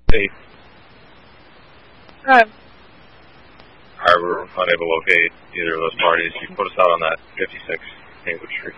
8. Alright, We're unable to locate either of those parties. You can put us out on that 56 Haywood Street.